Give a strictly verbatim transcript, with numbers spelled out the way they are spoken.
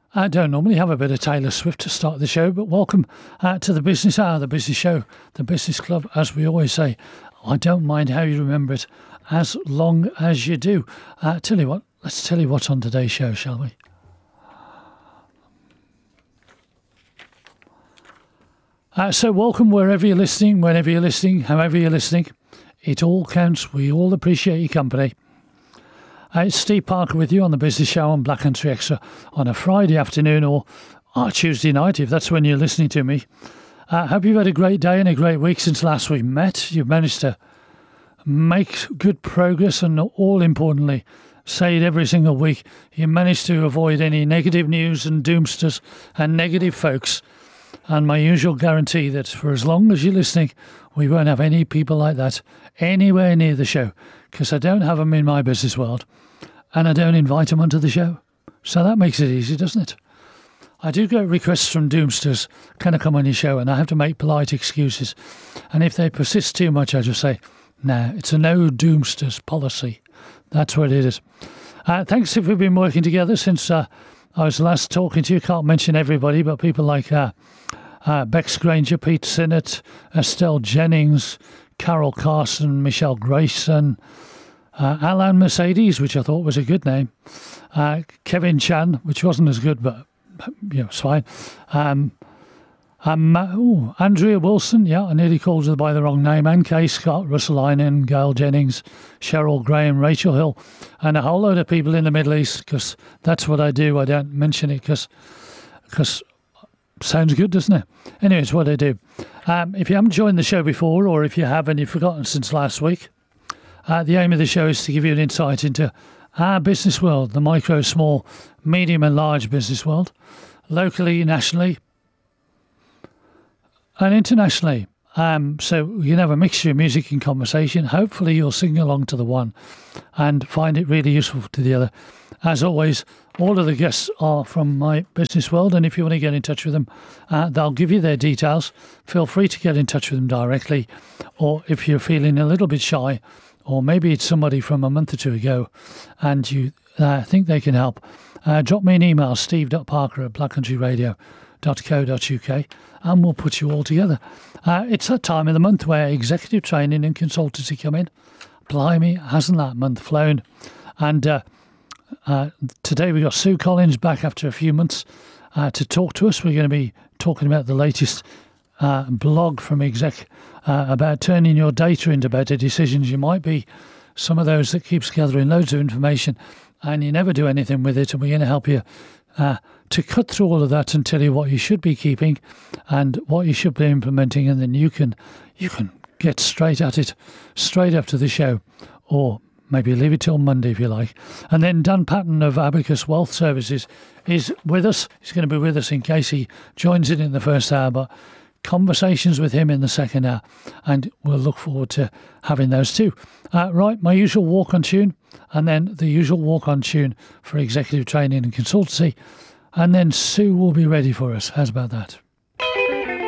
I don't normally have a bit of Taylor Swift to start the show, but welcome uh, to the Business Hour, the Business Show, the Business Club, as we always say. I don't mind how you remember it, as long as you do. Uh, tell you what, let's tell you what's on today's show, shall we? Uh, so welcome wherever you're listening, whenever you're listening, however you're listening. It all counts. We all appreciate your company. Uh, it's Steve Parker with you on the Business Show on Black Country Extra on a Friday afternoon or uh, Tuesday night, if that's when you're listening to me. I uh, hope you've had a great day and a great week since last we met. You've managed to make good progress and, all importantly, say it every single week, you managed to avoid any negative news and doomsters and negative folks. And my usual guarantee that for as long as you're listening, we won't have any people like that anywhere near the show, because I don't have them in my business world and I don't invite them onto the show. So that makes it easy, doesn't it? I do get requests from doomsters, can I come on your show? And I have to make polite excuses. And if they persist too much, I just say, nah, it's a no doomsters policy. That's what it is. Uh, thanks if we've been working together since uh, I was last talking to you. Can't mention everybody, but people like uh, uh, Bex Granger, Pete Sinnott, Estelle Jennings, Carol Carson, Michelle Grayson, uh, Alan Mercedes, which I thought was a good name, uh, Kevin Chan, which wasn't as good, but you know, it's fine. Um, um, ooh, Andrea Wilson, yeah, I nearly called her by the wrong name, Anne Kay Scott, Russell Linen, Gail Jennings, Cheryl Graham, Rachel Hill, and a whole load of people in the Middle East, because that's what I do. I don't mention it because because sounds good, doesn't it? Anyway, it's what I do. Um, if you haven't joined the show before, or if you have and you've forgotten since last week, uh, the aim of the show is to give you an insight into our business world, the micro, small, medium and large business world, locally, nationally and internationally. Um, so you can have a mixture of music and conversation. Hopefully you'll sing along to the one and find it really useful to the other. As always, all of the guests are from my business world, and if you want to get in touch with them, uh, they'll give you their details. Feel free to get in touch with them directly, or if you're feeling a little bit shy, or maybe it's somebody from a month or two ago and you uh, think they can help, uh, drop me an email, steve dot parker at black country radio dot co dot uk, and we'll put you all together. Uh, it's that time of the month where executive training and consultancy come in. Blimey, hasn't that month flown? And uh, uh, today we got Sue Collins back after a few months uh, to talk to us. We're going to be talking about the latest uh, blog from Exec uh, about turning your data into better decisions. You might be some of those that keeps gathering loads of information and you never do anything with it, and we're going to help you uh, to cut through all of that and tell you what you should be keeping and what you should be implementing, and then you can you can get straight at it, straight after the show, or maybe leave it till Monday if you like. And then Dan Patton of Abacus Wealth Services is with us. He's going to be with us in case he joins it in the first hour, but conversations with him in the second hour, and we'll look forward to having those too. Uh, right, my usual walk-on tune, and then the usual walk-on tune for executive training and consultancy, and then Sue will be ready for us. How's about that?